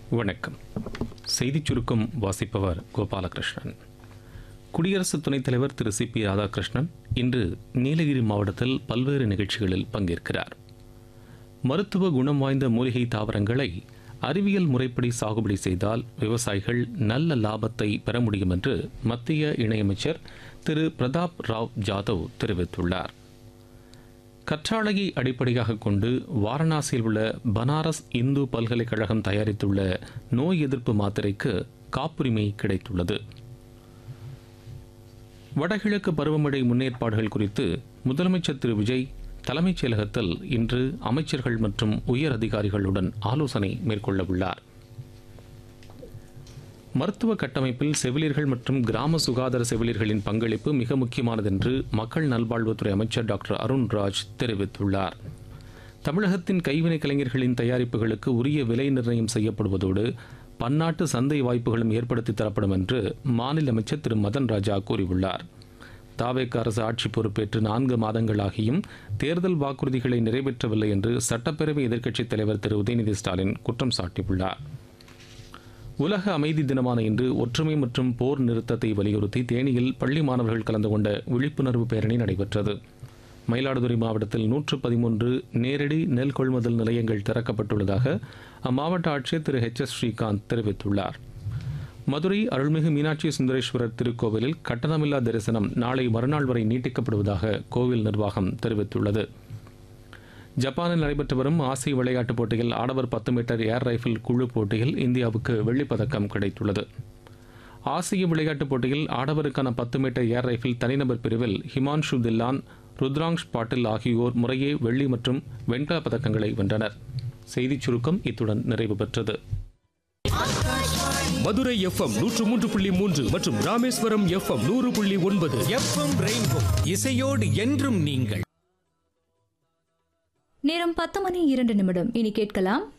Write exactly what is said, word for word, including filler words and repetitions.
வணக்கம். செய்திச் சுருக்கம் வாசிப்பவர் கோபாலகிருஷ்ணன். குடியரசு துணைத் தலைவர் திரு சி பி ராதாகிருஷ்ணன் இன்று நீலகிரி மாவட்டத்தில் பல்வேறு நிகழ்ச்சிகளில் பங்கேற்கிறார். மருத்துவ குணம் வாய்ந்த மூலிகை தாவரங்களை அறிவியல் முறைப்படி சாகுபடி செய்தால் விவசாயிகள் நல்ல லாபத்தை பெற முடியும் என்று மத்திய இணையமைச்சர் திரு பிரதாப் ராவ் ஜாதவ் தெரிவித்துள்ளார். கற்றாழையை அடிப்படையாக கொண்டு வாரணாசியில் உள்ள பனாரஸ் இந்து பல்கலைக்கழகம் தயாரித்துள்ள நோய் எதிர்ப்பு மாத்திரைக்கு காப்புரிமை கிடைத்துள்ளது. வடகிழக்கு பருவமழை முன்னேற்பாடுகள் குறித்து முதலமைச்சர் திரு விஜய் தலைமைச் செயலகத்தில் இன்று அமைச்சர்கள் மற்றும் உயர் அதிகாரிகளுடன் ஆலோசனை மேற்கொள்ள உள்ளார். மருத்துவ கட்டமைப்பில் செவிலியர்கள் மற்றும் கிராம சுகாதார செவிலியர்களின் பங்களிப்பு மிக முக்கியமானது என்று மக்கள் நல்வாழ்வுத்துறை அமைச்சர் டாக்டர் அருண்ராஜ் தெரிவித்துள்ளார். தமிழகத்தின் கைவினை கலைஞர்களின் தயாரிப்புகளுக்கு உரிய விலை நிர்ணயம் செய்யப்படுவதோடு பன்னாட்டு சந்தை வாய்ப்புகளும் ஏற்படுத்தி தரப்படும் என்று மாநில அமைச்சர் திரு மதன் ராஜா கூறியுள்ளார். தாவேக அரசு ஆட்சி பொறுப்பேற்று நான்கு மாதங்களாகியும் தேர்தல் வாக்குறுதிகளை நிறைவேற்றவில்லை என்று சட்டப்பேரவை எதிர்க்கட்சித் தலைவர் திரு உதயநிதி ஸ்டாலின் குற்றம் சாட்டியுள்ளார். உலக அமைதி தினமான இன்று ஒற்றுமை மற்றும் போர் நிறுத்தத்தை வலியுறுத்தி தேனியில் பள்ளி மாணவர்கள் கலந்து கொண்ட விழிப்புணர்வு பேரணி நடைபெற்றது. மயிலாடுதுறை மாவட்டத்தில் நூற்று பதிமூன்று நேரடி நெல் கொள்முதல் நிலையங்கள் திறக்கப்பட்டுள்ளதாக அம்மாவட்ட ஆட்சியர் திரு ஹெச் எஸ் ஸ்ரீகாந்த் தெரிவித்துள்ளார். மதுரை அருள்மிகு மீனாட்சி சுந்தரேஸ்வரர் திருக்கோவிலில் கட்டணமில்லா தரிசனம் நாளை மறுநாள் வரை நீட்டிக்கப்படுவதாக கோவில் நிர்வாகம் தெரிவித்துள்ளது. ஜப்பானில் நடைபெற்று வரும் ஆசிய விளையாட்டுப் போட்டியில் ஆடவர் பத்து மீட்டர் ஏர் ரைஃபிள் குழு போட்டியில் இந்தியாவுக்கு வெள்ளிப்பதக்கம் கிடைத்துள்ளது. ஆசிய விளையாட்டுப் போட்டியில் ஆடவருக்கான பத்து மீட்டர் ஏர் ரைஃபிள் தனிநபர் பிரிவில் ஹிமான்ஷு தில்லான், ருத்ராங்ஷ் பாட்டில் ஆகியோர் முறையே வெள்ளி மற்றும் வெண்கலப் பதக்கங்களை வென்றனர். செய்திச் சுருக்கம் இத்துடன் நிறைவு பெற்றது. மதுரை எஃப் எம் நூற்று மூன்று புள்ளி மூன்று மற்றும் ராமேஸ்வரம் எஃப் எம் நூறு புள்ளி ஒன்பது. எஃப் எம் ரெயின்போ இசையோடு என்றும் நீங்கள். நேரம் பத்து மணி இரண்டு நிமிடம். இனி கேட்கலாம்